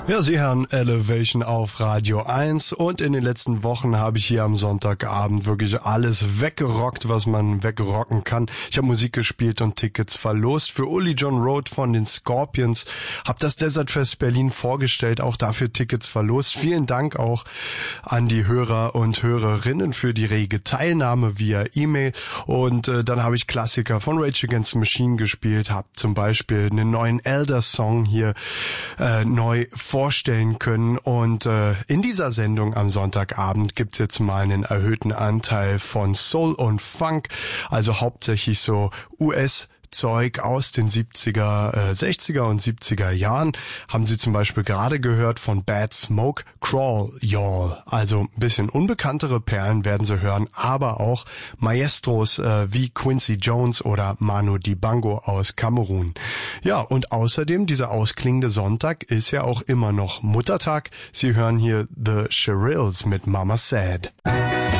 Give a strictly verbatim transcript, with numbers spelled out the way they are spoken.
Ja, Sie hören Elevation auf Radio eins und in den letzten Wochen habe ich hier am Sonntagabend wirklich alles weggerockt, was man wegrocken kann. Ich habe Musik gespielt und Tickets verlost für Uli John Road von den Scorpions, habe das Desert Fest Berlin vorgestellt, auch dafür Tickets verlost. Vielen Dank auch an die Hörer und Hörerinnen für die rege Teilnahme via E-Mail und äh, dann habe ich Klassiker von Rage Against the Machine gespielt, habe zum Beispiel einen neuen Elder-Song hier äh, neu vorstellen können und äh, in dieser Sendung am Sonntagabend gibt's jetzt mal einen erhöhten Anteil von Soul und Funk, also hauptsächlich so U S Zeug aus den siebziger, äh, sechziger und siebziger Jahren. Haben Sie zum Beispiel gerade gehört von Bad Smoke, Crawl Y'all. Also ein bisschen unbekanntere Perlen werden Sie hören, aber auch Maestros äh, wie Quincy Jones oder Manu Dibango aus Kamerun. Ja, und außerdem, dieser ausklingende Sonntag ist ja auch immer noch Muttertag. Sie hören hier The Shirelles mit Mama Said.